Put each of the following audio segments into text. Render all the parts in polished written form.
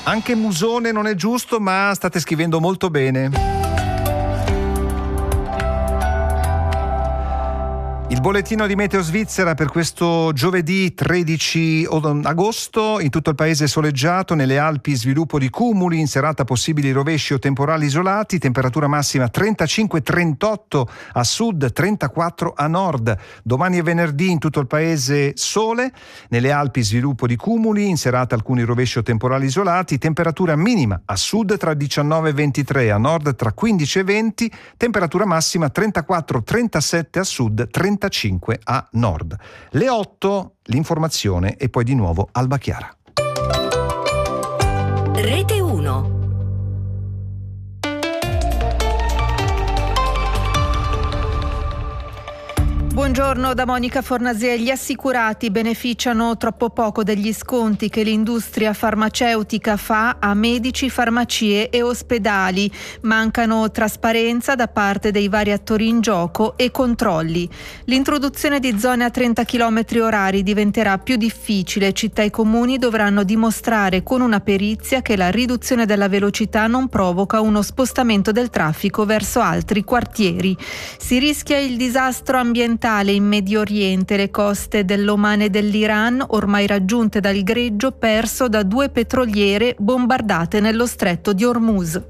Anche Musone non è giusto, ma state scrivendo molto bene. Il bollettino di Meteo Svizzera per questo giovedì 13 agosto: in tutto il paese soleggiato, nelle Alpi sviluppo di cumuli, in serata possibili rovesci o temporali isolati, temperatura massima 35-38 a sud, 34 a nord. Domani e venerdì in tutto il paese sole, nelle Alpi sviluppo di cumuli, in serata alcuni rovesci o temporali isolati, temperatura minima a sud tra 19 e 23, a nord tra 15 e 20, temperatura massima 34-37 a sud, 35 a nord. Le 8, l'informazione e poi di nuovo Alba Chiara. Rete 1. Buongiorno da Monica Fornasia. Gli assicurati beneficiano troppo poco degli sconti che l'industria farmaceutica fa a medici, farmacie e ospedali. Mancano trasparenza da parte dei vari attori in gioco e controlli. L'introduzione di zone a 30 km orari diventerà più difficile. Città e comuni dovranno dimostrare con una perizia che la riduzione della velocità non provoca uno spostamento del traffico verso altri quartieri. Si rischia il disastro ambientale in Medio Oriente, le coste dell'Oman e dell'Iran ormai raggiunte dal greggio perso da 2 petroliere bombardate nello stretto di Hormuz.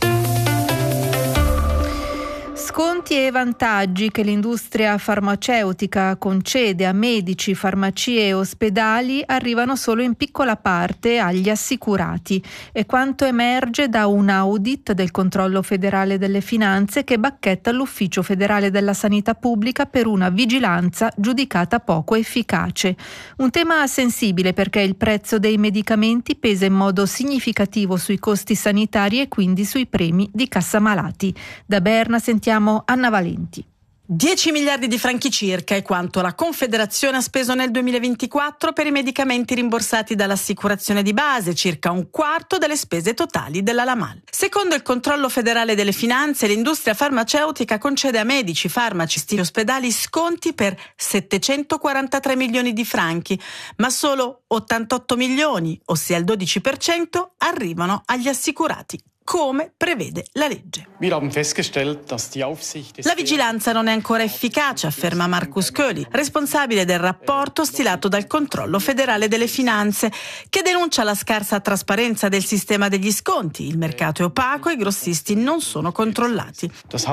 Sconti e vantaggi che l'industria farmaceutica concede a medici, farmacie e ospedali arrivano solo in piccola parte agli assicurati. È quanto emerge da un audit del Controllo Federale delle Finanze che bacchetta l'Ufficio Federale della Sanità Pubblica per una vigilanza giudicata poco efficace. Un tema sensibile perché il prezzo dei medicamenti pesa in modo significativo sui costi sanitari e quindi sui premi di cassamalati. Da Berna sentiamo Anna Valenti. 10 miliardi di franchi circa è quanto la Confederazione ha speso nel 2024 per i medicamenti rimborsati dall'assicurazione di base, circa un quarto delle spese totali della LAMAL. Secondo il Controllo Federale delle Finanze, l'industria farmaceutica concede a medici, farmacisti e ospedali sconti per 743 milioni di franchi, ma solo 88 milioni, ossia il 12%, arrivano agli assicurati, come prevede la legge. La vigilanza non è ancora efficace, afferma Markus Köhli, responsabile del rapporto stilato dal Controllo Federale delle Finanze, che denuncia la scarsa trasparenza del sistema degli sconti. Il mercato è opaco e i grossisti non sono controllati.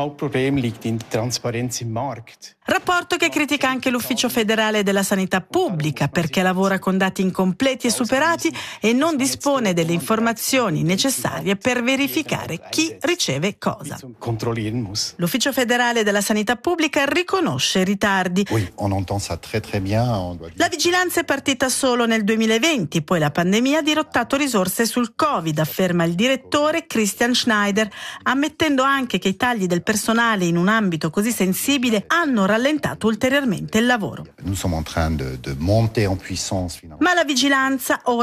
Rapporto che critica anche l'Ufficio Federale della Sanità Pubblica perché lavora con dati incompleti e superati e non dispone delle informazioni necessarie per verificare chi riceve cosa. L'Ufficio Federale della Sanità Pubblica riconosce i ritardi. La vigilanza è partita solo nel 2020, poi la pandemia ha dirottato risorse sul Covid, afferma il direttore Christian Schneider, ammettendo anche che i tagli del personale in un ambito così sensibile hanno rallentato ulteriormente il lavoro. Ma la vigilanza ora